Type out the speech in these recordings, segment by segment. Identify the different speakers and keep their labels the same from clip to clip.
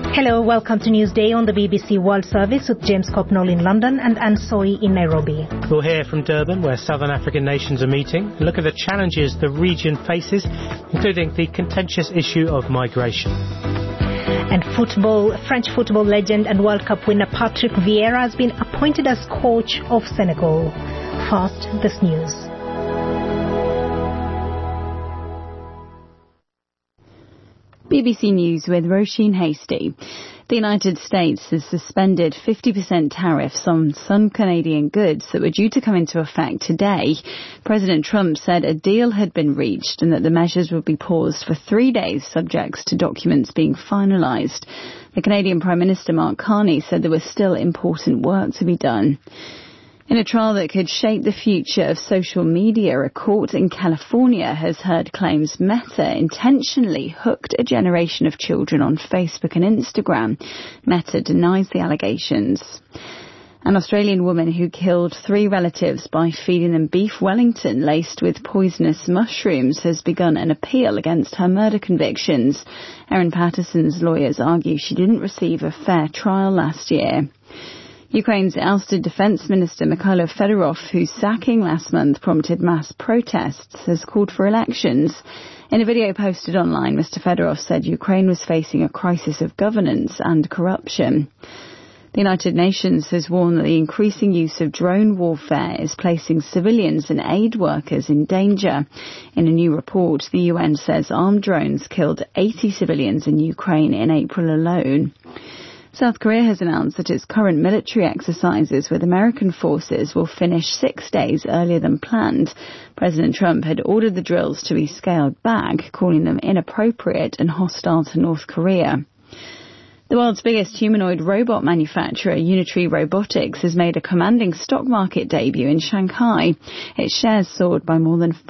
Speaker 1: Hello, welcome to Newsday on the BBC World Service with James Copnall in London and Anne Soy in Nairobi.
Speaker 2: We'll hear from Durban, where Southern African nations are meeting, and look at the challenges the region faces, including the contentious issue of migration.
Speaker 1: And French football legend and World Cup winner Patrick Vieira has been appointed as coach of Senegal. First, this news.
Speaker 3: BBC News with Roisin Hastie. The United States has suspended 50% tariffs on some Canadian goods that were due to come into effect today. President Trump said a deal had been reached and that the measures would be paused for 3 days, subject to documents being finalised. The Canadian Prime Minister Mark Carney said there was still important work to be done. In a trial that could shape the future of social media, a court in California has heard claims Meta intentionally hooked a generation of children on Facebook and Instagram. Meta denies the allegations. An Australian woman who killed 3 relatives by feeding them beef Wellington laced with poisonous mushrooms has begun an appeal against her murder convictions. Erin Patterson's lawyers argue she didn't receive a fair trial last year. Ukraine's ousted Defence Minister Mikhailo Fedorov, whose sacking last month prompted mass protests, has called for elections. In a video posted online, Mr. Fedorov said Ukraine was facing a crisis of governance and corruption. The United Nations has warned that the increasing use of drone warfare is placing civilians and aid workers in danger. In a new report, the UN says armed drones killed 80 civilians in Ukraine in April alone. South Korea has announced that its current military exercises with American forces will finish 6 days earlier than planned. President Trump had ordered the drills to be scaled back, calling them inappropriate and hostile to North Korea. The world's biggest humanoid robot manufacturer, Unitree Robotics, has made a commanding stock market debut in Shanghai. Its shares soared by more than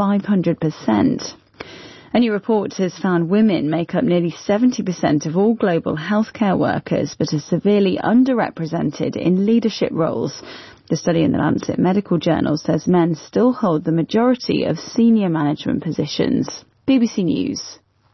Speaker 3: 500%. A new report has found women make up nearly 70% of all global healthcare workers, but are severely underrepresented in leadership roles. The study in the Lancet Medical Journal says men still hold the majority of senior management positions. BBC News.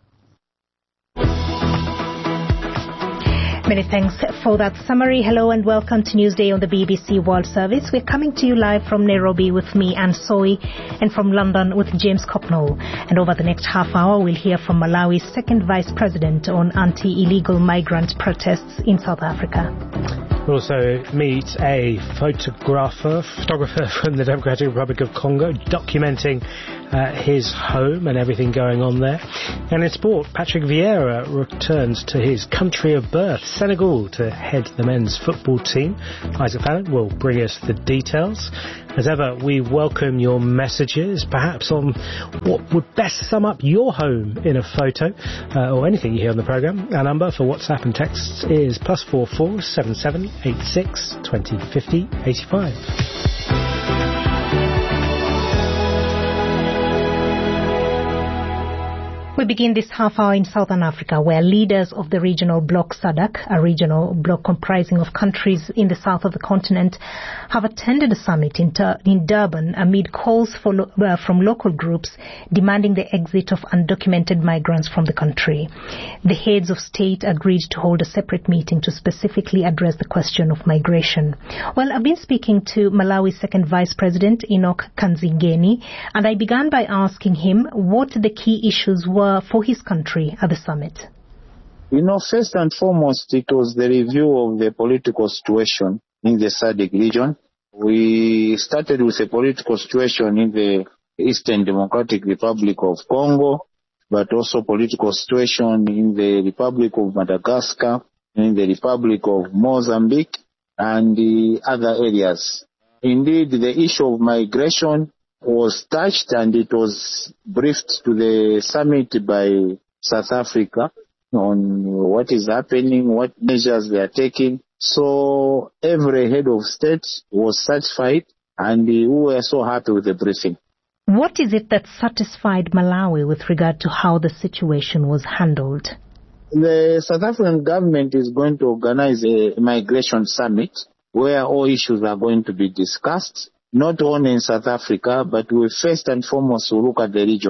Speaker 1: Many thanks for that summary. Hello and welcome to Newsday on the BBC World Service. We're coming to you live from Nairobi with me, Anne Soy, and from London with James Copnall. And over the next half hour, we'll hear from Malawi's second Vice President on anti-illegal migrant protests in South Africa.
Speaker 2: We'll also meet a photographer from the Democratic Republic of Congo, documenting his home and everything going on there. And in sport, Patrick Vieira returns to his country of birth, Senegal, to head the men's football team. Isaac Fallon will bring us the details. As ever, we welcome your messages, perhaps on what would best sum up your home in a photo, or anything you hear on the programme. Our number for WhatsApp and texts is +44 77 86 20 50 85.
Speaker 1: We begin this half hour in Southern Africa, where leaders of the regional bloc SADC, a regional bloc comprising of countries in the south of the continent, have attended a summit in Durban amid calls from local groups demanding the exit of undocumented migrants from the country. The heads of state agreed to hold a separate meeting to specifically address the question of migration. Well, I've been speaking to Malawi's second Vice President, Enoch Kanzingeni, and I began by asking him what the key issues were for his country at the summit.
Speaker 4: First and foremost, it was the review of the political situation in the SADC region. We started with the political situation in the Eastern Democratic Republic of Congo, but also political situation in the Republic of Madagascar, in the Republic of Mozambique, and the other areas. Indeed, the issue of migration was touched and it was briefed to the summit by South Africa on what is happening, what measures they are taking. So every head of state was satisfied and we were so happy with the briefing.
Speaker 1: What is it that satisfied Malawi with regard to how the situation was handled?
Speaker 4: The South African government is going to organize a migration summit where all issues are going to be discussed. Not only in South Africa, but we first and foremost will look at the region.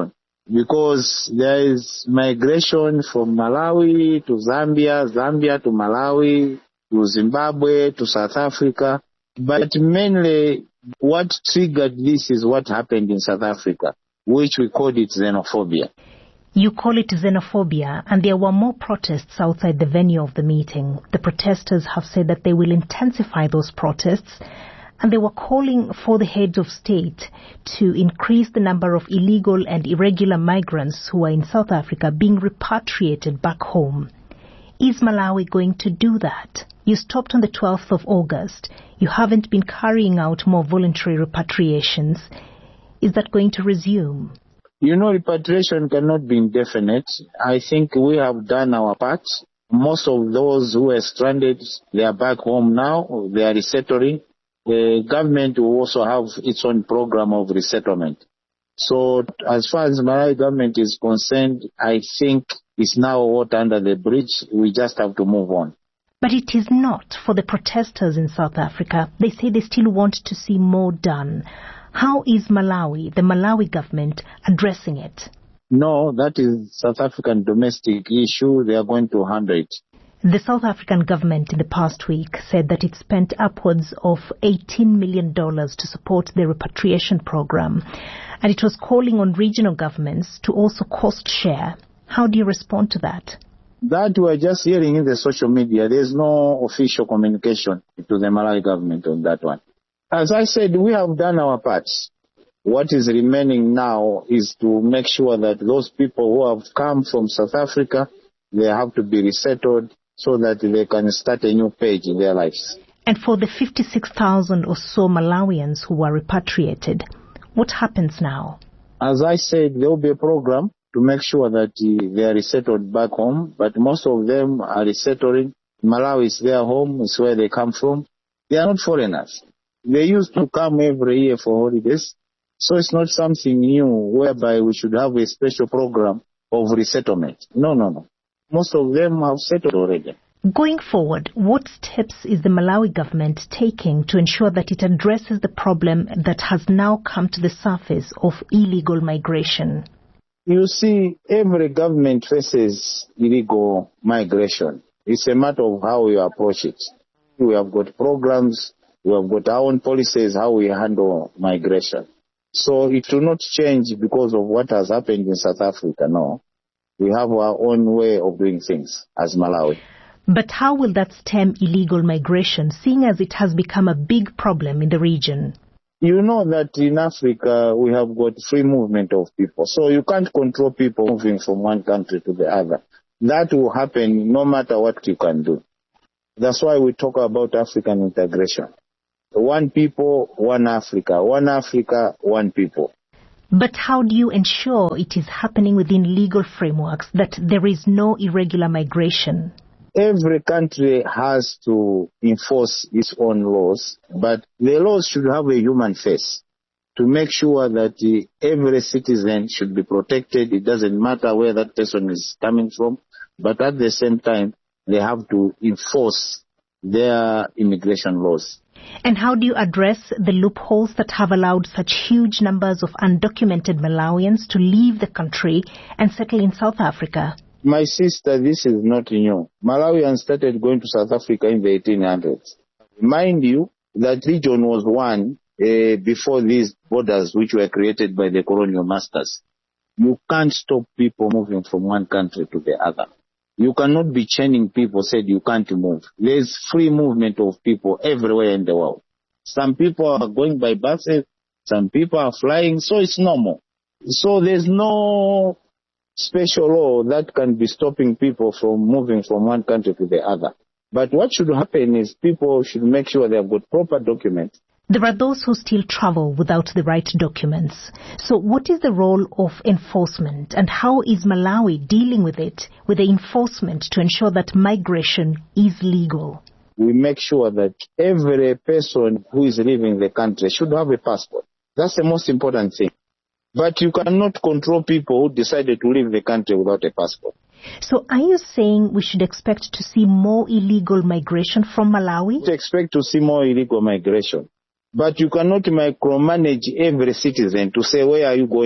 Speaker 4: because there is migration from Malawi to Zambia, Zambia to Malawi, to Zimbabwe, to South Africa. But mainly what triggered this is what happened in South Africa, which we called it xenophobia.
Speaker 1: You call it xenophobia, and there were more protests outside the venue of the meeting. The protesters have said that they will intensify those protests, and they were calling for the heads of state to increase the number of illegal and irregular migrants who are in South Africa being repatriated back home. Is Malawi going to do that? You stopped on the 12th of August. You haven't been carrying out more voluntary repatriations. Is that going to resume?
Speaker 4: You know, repatriation cannot be indefinite. I think we have done our part. Most of those who are stranded, they are back home now. They are resettling. The government will also have its own program of resettlement. So as far as Malawi government is concerned, I think it's now water under the bridge. We just have to move on.
Speaker 1: But it is not for the protesters in South Africa. They say they still want to see more done. How is Malawi, the Malawi government, addressing it?
Speaker 4: No, that is South African domestic issue. They are going to handle it.
Speaker 1: The South African government in the past week said that it spent upwards of $18 million to support the repatriation program, and it was calling on regional governments to also cost share. How do you respond to that?
Speaker 4: That we are just hearing in the social media. There is no official communication to the Malawi government on that one. As I said, we have done our parts. What is remaining now is to make sure that those people who have come from South Africa, they have to be resettled so that they can start a new page in their lives.
Speaker 1: And for the 56,000 or so Malawians who were repatriated, what happens now?
Speaker 4: As I said, there will be a program to make sure that they are resettled back home, but most of them are resettling. Malawi is their home, it's where they come from. They are not foreigners. They used to come every year for holidays, so it's not something new whereby we should have a special program of resettlement. No. Most of them have settled already.
Speaker 1: Going forward, what steps is the Malawi government taking to ensure that it addresses the problem that has now come to the surface of illegal migration?
Speaker 4: You see, every government faces illegal migration. It's a matter of how we approach it. We have got programs, we have got our own policies, how we handle migration. So it will not change because of what has happened in South Africa, no. We have our own way of doing things as Malawi.
Speaker 1: But how will that stem illegal migration, seeing as it has become a big problem in the region?
Speaker 4: You know that in Africa we have got free movement of people. So you can't control people moving from one country to the other. That will happen no matter what you can do. That's why we talk about African integration. One people, one Africa. One Africa, one people.
Speaker 1: But how do you ensure it is happening within legal frameworks, that there is no irregular migration?
Speaker 4: Every country has to enforce its own laws, but the laws should have a human face to make sure that every citizen should be protected. It doesn't matter where that person is coming from, but at the same time, they have to enforce their immigration laws.
Speaker 1: And how do you address the loopholes that have allowed such huge numbers of undocumented Malawians to leave the country and settle in South Africa?
Speaker 4: My sister, this is not new. Malawians started going to South Africa in the 1800s. Mind you, that region was one before these borders which were created by the colonial masters. You can't stop people moving from one country to the other. You cannot be chaining people, said you can't move. There's free movement of people everywhere in the world. Some people are going by buses, some people are flying, so it's normal. So there's no special law that can be stopping people from moving from one country to the other. But what should happen is people should make sure they have got proper documents.
Speaker 1: There are those who still travel without the right documents. So what is the role of enforcement, and how is Malawi dealing with it, with the enforcement to ensure that migration is legal?
Speaker 4: We make sure that every person who is leaving the country should have a passport. That's the most important thing. But you cannot control people who decided to leave the country without a passport.
Speaker 1: So are you saying we should expect to see more illegal migration from Malawi?
Speaker 4: We expect to see more illegal migration. But you cannot micromanage every citizen to say, where are you going?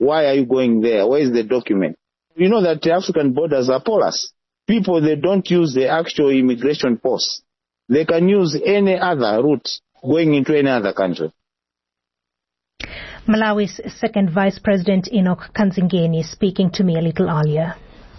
Speaker 4: Why are you going there? Where is the document? You know that the African borders are porous. People, they don't use the actual immigration posts. They can use any other route going into any other country.
Speaker 1: Malawi's second Vice President Enoch Kanzingeni speaking to me a little earlier.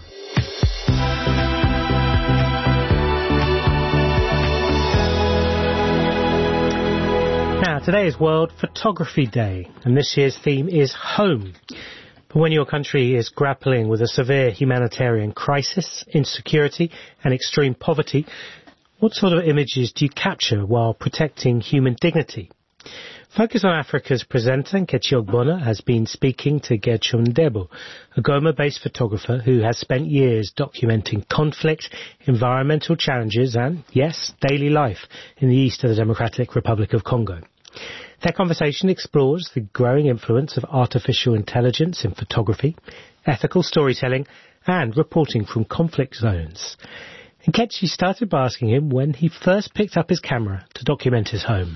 Speaker 2: Now, today is World Photography Day, and this year's theme is home. But when your country is grappling with a severe humanitarian crisis, insecurity and extreme poverty, what sort of images do you capture while protecting human dignity? Focus on Africa's presenter, Nkechi Ogbonna, has been speaking to Gertrude Ndebo, a Goma-based photographer who has spent years documenting conflict, environmental challenges and, yes, daily life in the east of the Democratic Republic of Congo. Their conversation explores the growing influence of artificial intelligence in photography, ethical storytelling and reporting from conflict zones. Nkechi started by asking him when he first picked up his camera to document his home.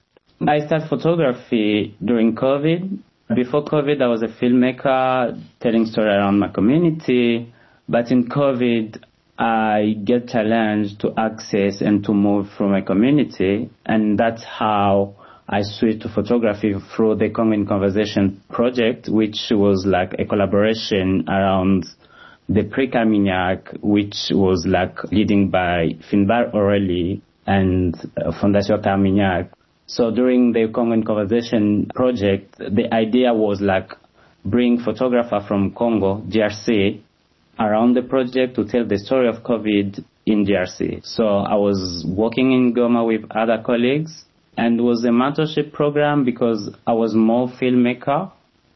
Speaker 5: I started photography during COVID. Before COVID, I was a filmmaker telling stories around my community. But in COVID, I get challenged to access and to move from my community. And that's how I switched to photography through the Congo in Conversation project, which was like a collaboration around the Prix Carmignac, which was like leading by Finbar Aurélie and Fondation Carmignac. So during the Congo in Conversation project, the idea was like bring photographer from Congo, DRC, around the project to tell the story of COVID in DRC. So I was working in Goma with other colleagues, and it was a mentorship program because I was more filmmaker.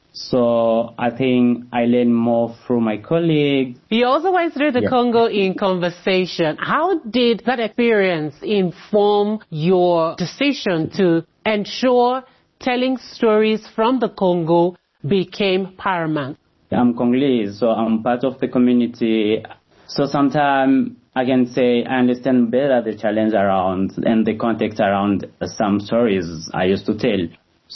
Speaker 5: So I think I learned more through my colleagues.
Speaker 6: You also went through the Congo in Conversation. How did that experience inform your decision to ensure telling stories from the Congo became paramount?
Speaker 5: I'm Congolese, so I'm part of the community. So sometimes I can say I understand better the challenge around and the context around some stories I used to tell.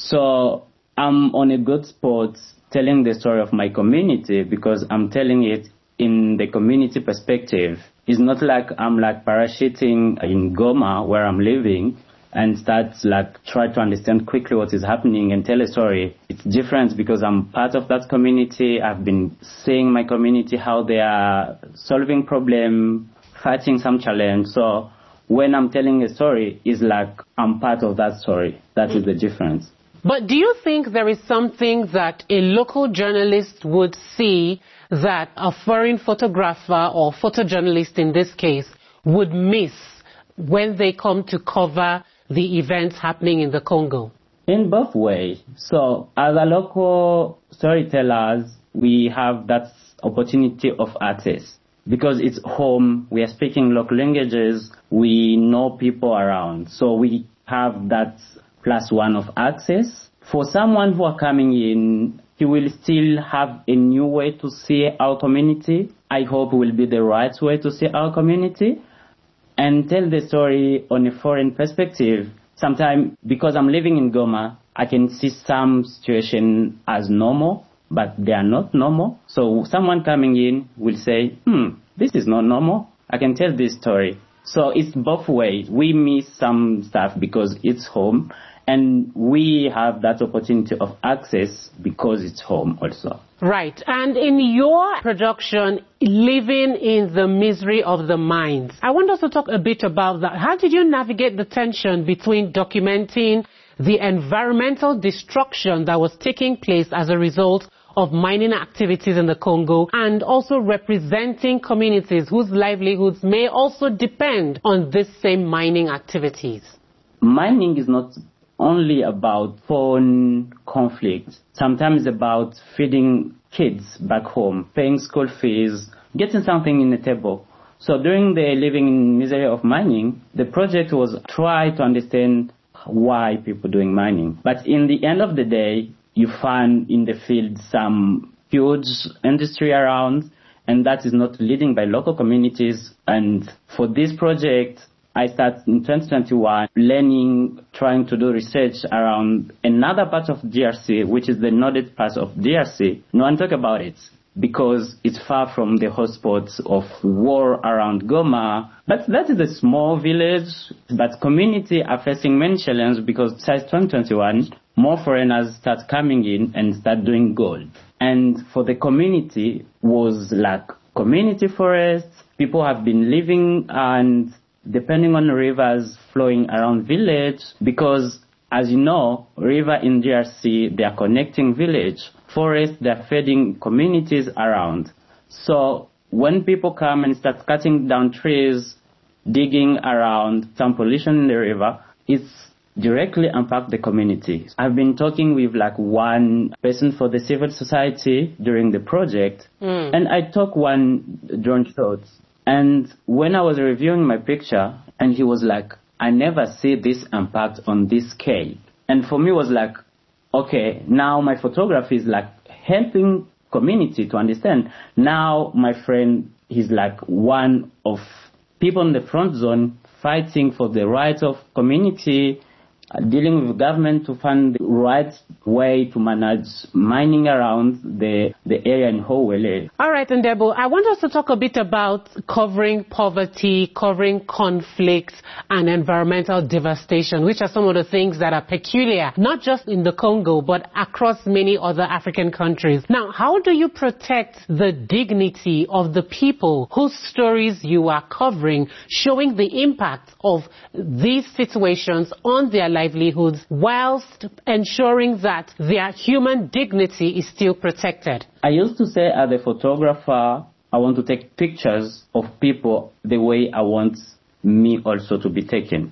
Speaker 5: So I'm on a good spot telling the story of my community because I'm telling it in the community perspective. It's not like I'm like parachuting in Goma where I'm living and start like try to understand quickly what is happening and tell a story. It's different because I'm part of that community. I've been seeing my community, how they are solving problem, fighting some challenge. So when I'm telling a story, it's like I'm part of that story. That is the difference.
Speaker 6: But do you think there is something that a local journalist would see that a foreign photographer or photojournalist in this case would miss when they come to cover the events happening in the Congo?
Speaker 5: In both ways. So as a local storytellers, we have that opportunity of access because it's home. We are speaking local languages. We know people around. So we have that +1 of access. For someone who are coming in, he will still have a new way to see our community. I hope it will be the right way to see our community and tell the story on a foreign perspective. Sometimes, because I'm living in Goma, I can see some situation as normal, but they are not normal. So someone coming in will say, this is not normal. I can tell this story. So it's both ways. We miss some stuff because it's home, and we have that opportunity of access because it's home also.
Speaker 6: Right. And in your production, Living in the Misery of the Mines, I want us to talk a bit about that. How did you navigate the tension between documenting the environmental destruction that was taking place as a result of mining activities in the Congo and also representing communities whose livelihoods may also depend on this same mining activities?
Speaker 5: Mining is not only about foreign conflict. Sometimes it's about feeding kids back home, paying school fees, getting something in the table. So during the Living in Misery of Mining, the project was try to understand why people doing mining. But in the end of the day, you find in the field some huge industry around, and that is not leading by local communities. And for this project, I started in 2021 learning, trying to do research around another part of DRC, which is the northern part of DRC. No one talk about it because it's far from the hotspots of war around Goma. But that is a small village, but community are facing many challenges because since 2021, more foreigners start coming in and start doing gold. And for the community was like community forests. People have been living and depending on rivers flowing around village because, as you know, river in DRC, they are connecting village. Forests, they are feeding communities around. So when people come and start cutting down trees, digging around, some pollution in the river, it's directly impact the community. I've been talking with like one person for the civil society during the project, and I took one drone shot. And when I was reviewing my picture, and he was like, I never see this impact on this scale. And for me, it was like, okay, now my photography is like helping community to understand. Now my friend, he's like one of people in the front zone fighting for the rights of community, dealing with government to find the right way to manage mining around the area in Howele.
Speaker 6: All right, Ndebo, I want us to talk a bit about covering poverty, covering conflicts, and environmental devastation, which are some of the things that are peculiar, not just in the Congo, but across many other African countries. Now, how do you protect the dignity of the people whose stories you are covering, showing the impact of these situations on their livelihoods, whilst ensuring that their human dignity is still protected?
Speaker 5: I used to say as a photographer, I want to take pictures of people the way I want me also to be taken.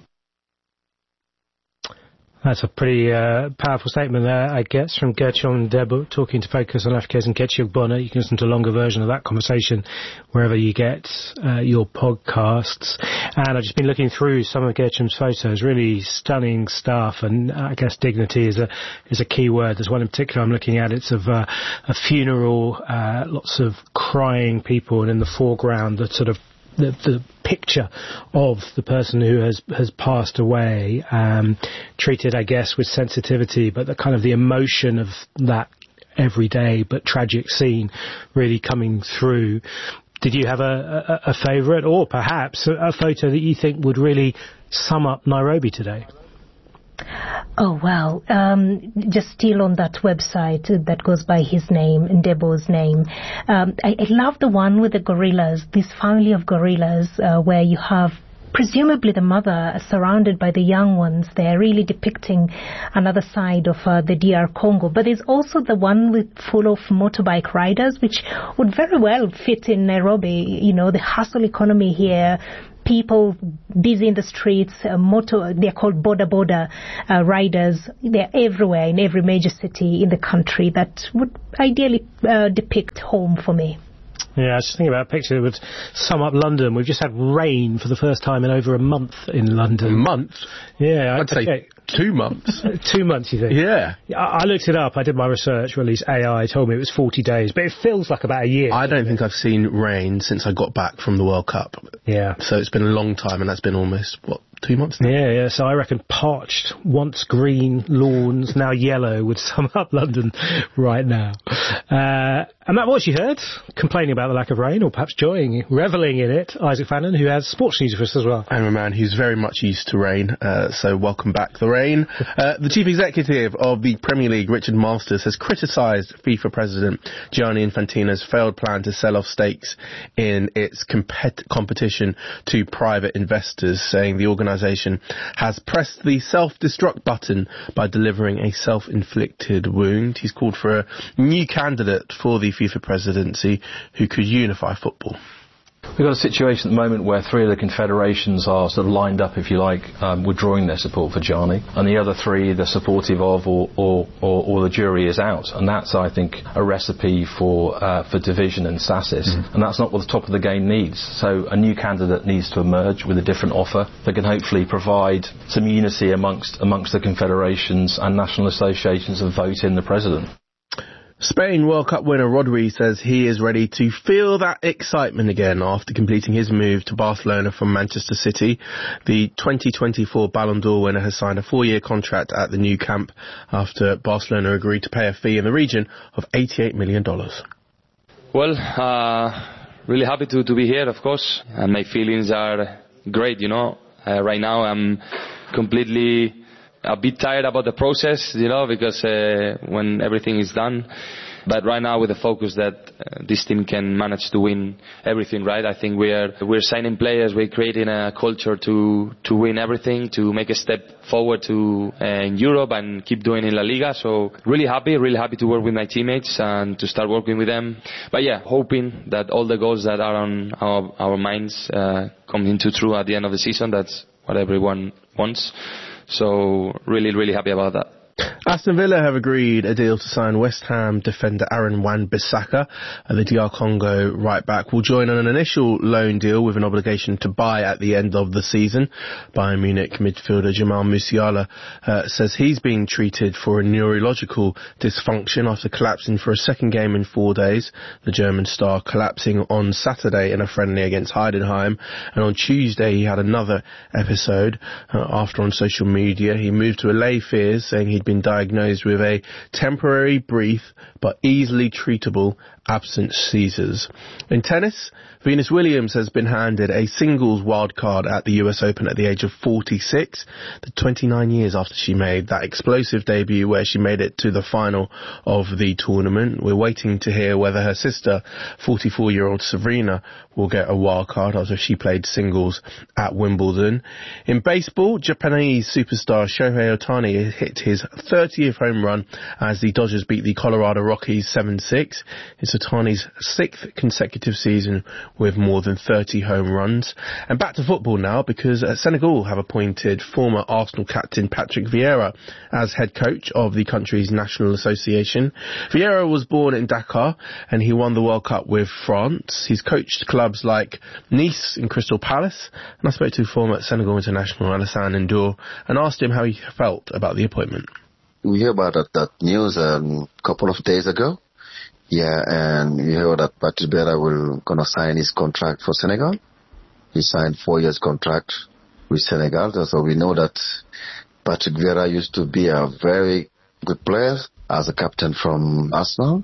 Speaker 2: That's a pretty powerful statement there, I guess, from Gertrude Ndebo, talking to Focus on Africa's and Ketchiuk Bonner. You can listen to a longer version of that conversation wherever you get your podcasts. And I've just been looking through some of Gertrude's photos, really stunning stuff, and I guess dignity is a key word. There's one in particular I'm looking at. It's of a funeral, lots of crying people, and in the foreground, the sort of the picture of the person who has passed away, treated, I guess, with sensitivity, but the kind of the emotion of that everyday but tragic scene really coming through. Did you have a favourite, or perhaps a photo that you think would really sum up Nairobi today?
Speaker 1: Oh, well, just still on that website that goes by his name, Ndebo's name. I love the one with the gorillas, this family of gorillas, where you have presumably the mother surrounded by the young ones. They're really depicting another side of the DR Congo. But there's also the one full of motorbike riders, which would very well fit in Nairobi, you know, the hustle economy here. People busy in the streets, they're called boda riders. They're everywhere in every major city in the country. That would ideally depict home for me.
Speaker 2: Yeah, I was just thinking about a picture that would sum up London. We've just had rain for the first time in over a month in London.
Speaker 7: A month?
Speaker 2: Yeah.
Speaker 7: I'd say 2 months.
Speaker 2: 2 months, you think?
Speaker 7: Yeah.
Speaker 2: I looked it up. I did my research, or at least AI told me it was 40 days, but it feels like about a year.
Speaker 7: I don't think I've seen rain since I got back from the World Cup.
Speaker 2: Yeah.
Speaker 7: So it's been a long time, and that's been almost, 2 months now?
Speaker 2: Yeah. So I reckon parched, once green lawns, now yellow, would sum up London right now. And that was, you heard, complaining about the lack of rain, or perhaps revelling in it, Isaac Fannin, who has sports news for us as well.
Speaker 7: I'm a man who's very much used to rain, so welcome back the rain. The chief executive of the Premier League, Richard Masters, has criticised FIFA president Gianni Infantino's failed plan to sell off stakes in its competition to private investors, saying the organisation has pressed the self-destruct button by delivering a self-inflicted wound. He's called for a new candidate for the FIFA presidency who could unify football.
Speaker 8: We've got a situation at the moment where 3 of the confederations are sort of lined up, if you like, withdrawing their support for Gianni, and the other 3 they're supportive of, or the jury is out, and that's, I think, a recipe for division and stasis, and that's not what the top of the game needs. So a new candidate needs to emerge with a different offer that can hopefully provide some unity amongst the confederations and national associations and vote in the president.
Speaker 7: Spain World Cup winner Rodri says he is ready to feel that excitement again after completing his move to Barcelona from Manchester City. The 2024 Ballon d'Or winner has signed a 4-year contract at the Nou Camp after Barcelona agreed to pay a fee in the region of $88 million.
Speaker 9: Well, really happy to be here, of course, and my feelings are great, you know. Right now I'm completely a bit tired about the process, you know, because when everything is done. But right now with the focus that this team can manage to win everything, right? I think we're signing players, we're creating a culture to win everything, to make a step forward to in Europe and keep doing in La Liga. So really happy to work with my teammates and to start working with them. But yeah, hoping that all the goals that are on our minds come into true at the end of the season. That's what everyone wants. So really happy about that.
Speaker 7: Aston Villa have agreed a deal to sign West Ham defender Aaron Wan-Bissaka. The DR Congo right back will join on an initial loan deal with an obligation to buy at the end of the season. Bayern Munich midfielder Jamal Musiala says he's being treated for a neurological dysfunction after collapsing for a second game in 4 days. The German star collapsing on Saturday in a friendly against Heidenheim, and on Tuesday he had another episode after on social media he moved to allay fears, saying he'd been diagnosed with a temporary, brief but easily treatable absence seizures. In tennis, Venus Williams has been handed a singles wildcard at the US Open at the age of 46, 29 years after she made that explosive debut where she made it to the final of the tournament. We're waiting to hear whether her sister, 44-year-old Serena, will get a wildcard after she played singles at Wimbledon. In baseball, Japanese superstar Shohei Ohtani hit his 30th home run as the Dodgers beat the Colorado Rockies 7-6. It's Ohtani's 6th consecutive season with more than 30 home runs. And back to football now, because Senegal have appointed former Arsenal captain Patrick Vieira as head coach of the country's national association. Vieira was born in Dakar and he won the World Cup with France. He's coached clubs like Nice and Crystal Palace. And I spoke to former Senegal international Alassane Ndour and asked him how he felt about the appointment.
Speaker 10: We heard about that news a couple of days ago. Yeah, and we heard that Patrick Vieira will gonna sign his contract for Senegal. He signed 4 years contract with Senegal, so we know that Patrick Vieira used to be a very good player as a captain from Arsenal,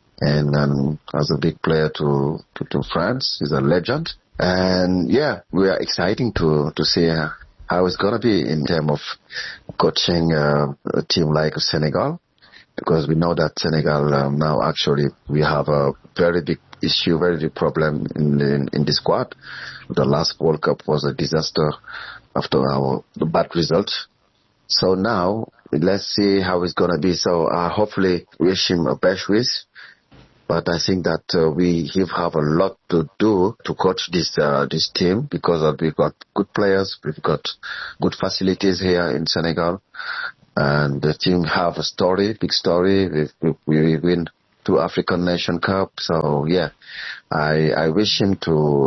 Speaker 10: and as a big player to France. He's a legend, and yeah, we are exciting to see how it's gonna be in terms of coaching a team like Senegal. Because we know that Senegal now actually we have a very big issue, very big problem in the squad. The last World Cup was a disaster after the bad result. So now let's see how it's gonna be. So hopefully wish him a best wish. But I think that we have a lot to do to coach this team because we've got good players, we've got good facilities here in Senegal. And the team have a story, big story. We win 2 African Nation Cup. So yeah, I wish him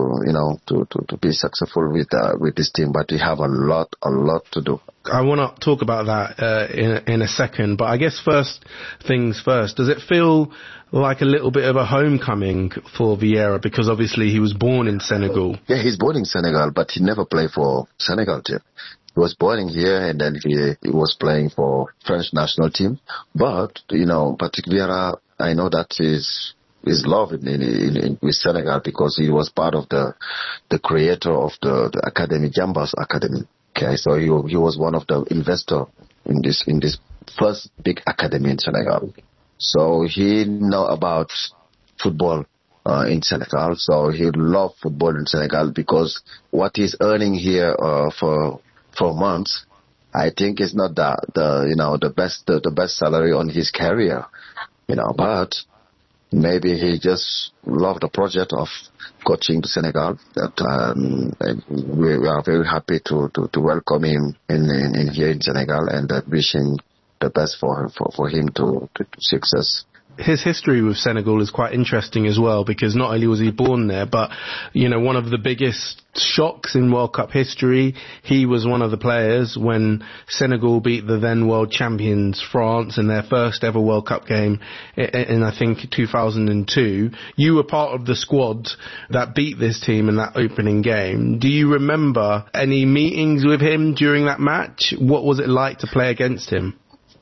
Speaker 10: to be successful with this team. But we have a lot to do.
Speaker 7: I want to talk about that in a second. But I guess first things first. Does it feel like a little bit of a homecoming for Vieira? Because obviously he was born in Senegal.
Speaker 10: Yeah, he's born in Senegal, but he never played for Senegal team. He was born in here and then he was playing for French national team. But, Patrick Vieira, I know that is loved with Senegal because he was part of the creator of the academy, Jambas Academy. Okay, so he was one of the investors in this first big academy in Senegal. So he know about football in Senegal. So he loved football in Senegal because what he's earning here for months, I think is not the best salary on his career, but maybe he just loved the project of coaching Senegal. That we are very happy to welcome him in here in Senegal and wishing the best for him to success
Speaker 7: His history with Senegal is quite interesting as well, because not only was he born there, but, you know, one of the biggest shocks in World Cup history, he was one of the players when Senegal beat the then world champions France in their first ever World Cup game in I think 2002. You were part of the squad that beat this team in that opening game. Do you remember any meetings with him during that match? What was it like to play against him?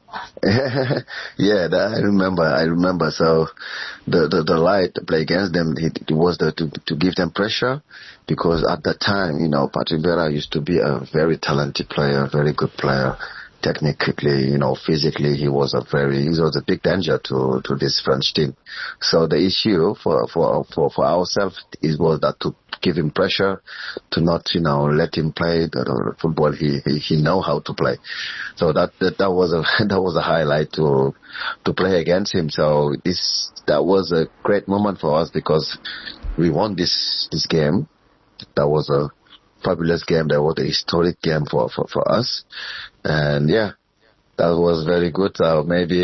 Speaker 10: Yeah, I remember. So the light to play against them, it was to give them pressure, because at that time, you know, Patrick Vieira used to be a very talented player, very good player. Technically, you know, physically, he was a big danger to this French team. So the issue for ourselves was that to give him pressure, to not, you know, let him play the football he know how to play. So that was a highlight to play against him. So that was a great moment for us, because we won this game. That was a fabulous game. That was a historic game for us. And yeah, that was very good. Maybe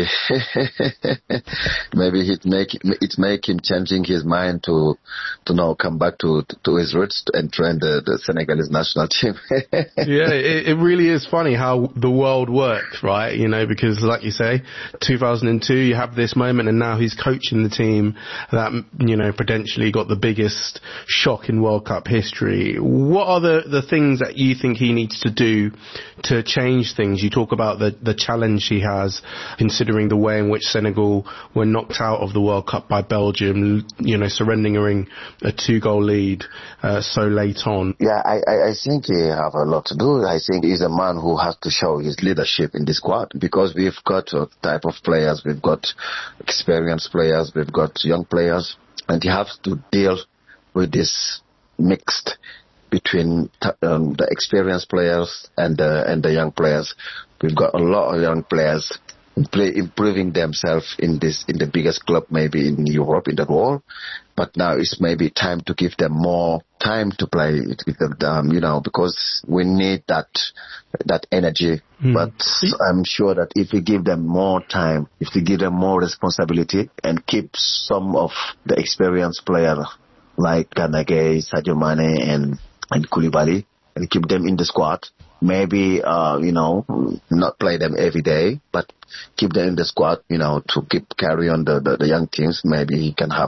Speaker 10: it make him changing his mind to now come back to his roots and train the Senegalese national team.
Speaker 7: Yeah, it really is funny how the world works, right? You know, because like you say, 2002, you have this moment, and now he's coaching the team that, you know, potentially got the biggest shock in World Cup history. What are the things that you think he needs to do to change things? You talk about the challenge he has, considering the way in which Senegal were knocked out of the World Cup by Belgium, you know, surrendering a 2-goal lead so late on.
Speaker 10: Yeah, I think he have a lot to do. I think he's a man who has to show his leadership in the squad, because we've got a type of players, we've got experienced players, we've got young players, and he has to deal with this mixed between the experienced players and the young players. We've got a lot of young players improving themselves in the biggest club maybe in Europe, in the world. But now it's maybe time to give them more time to play with them, you know, because we need that energy. But I'm sure that if we give them more time, if we give them more responsibility and keep some of the experienced players like Gana Gueye, Sadio Mane and Koulibaly, and keep them in the squad, maybe, you know, not play them every day, but keep them in the squad, you know, to carry on the young teams. Maybe he can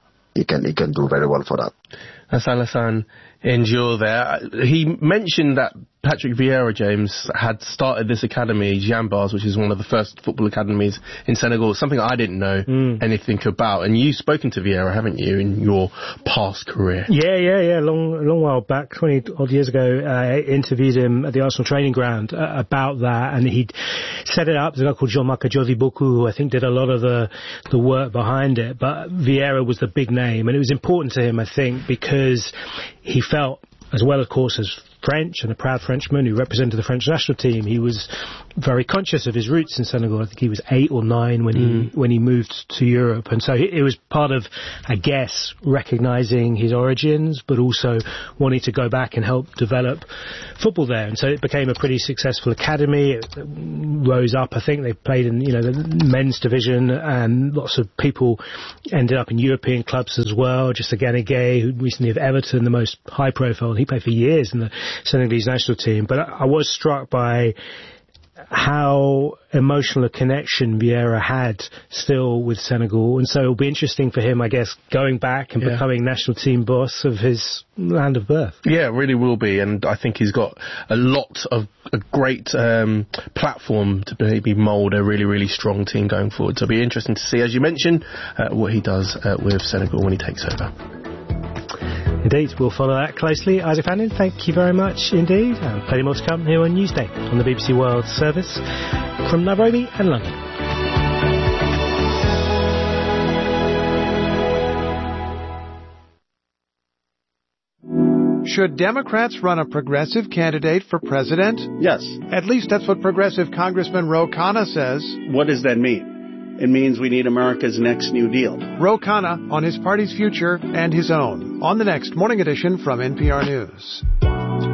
Speaker 10: do very well for that.
Speaker 7: That's Alassane N'Dior there. He mentioned that Patrick Vieira, James, had started this academy, Jambars, which is one of the first football academies in Senegal, something I didn't know anything about. And you've spoken to Vieira, haven't you, in your past career?
Speaker 2: Yeah. Long while back, 20 odd years ago, I interviewed him at the Arsenal training ground about that, and he'd set it up. There's a guy called Jean-Marc Adjodi-Boku, who I think did a lot of the work behind it. But Vieira was the big name, and it was important to him, I think, because he felt, as well, of course, as French and a proud Frenchman who represented the French national team, he was very conscious of his roots in Senegal. I think he was 8 or 9 when he moved to Europe, and so it was part of, I guess, recognising his origins, but also wanting to go back and help develop football there. And so it became a pretty successful academy. It rose up. I think they played in, you know, the men's division, and lots of people ended up in European clubs as well. Just Gana Gueye, who recently of Everton, the most high profile. He played for years in the Senegalese national team. But I was struck by how emotional a connection Vieira had still with Senegal, and so it'll be interesting for him, I guess, going back and becoming national team boss of his land of birth.
Speaker 7: Yeah, it really will be, and I think he's got a great platform to maybe mould a really, really strong team going forward. So it'll be interesting to see, as you mentioned, what he does with Senegal when he takes over.
Speaker 2: Indeed, we'll follow that closely. Isaac Fannin, thank you very much indeed. Plenty more to come here on Newsday on the BBC World Service from Nairobi and London.
Speaker 11: Should Democrats run a progressive candidate for president?
Speaker 12: Yes.
Speaker 11: At least that's what progressive Congressman Ro Khanna says.
Speaker 12: What does that mean? It means we need America's next New Deal.
Speaker 11: Ro Khanna on his party's future and his own on the next Morning Edition from NPR News.